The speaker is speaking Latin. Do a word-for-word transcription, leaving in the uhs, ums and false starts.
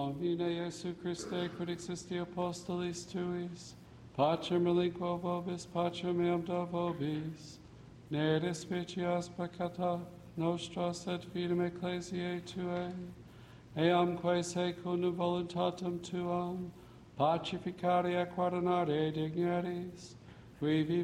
Domine Iesu Christe, quid existi apostolis tuis, pacem relinquo vobis, pacem meam do vobis, ne despicias peccata nostra, sed fidem ecclesiae tuae, eamque secundum voluntatem tuam, pacificare et guardinare digneris, qui